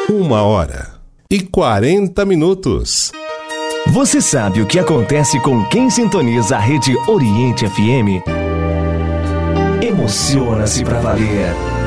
1h40. Você sabe o que acontece com quem sintoniza a rede Oriente FM? Emociona-se pra valer.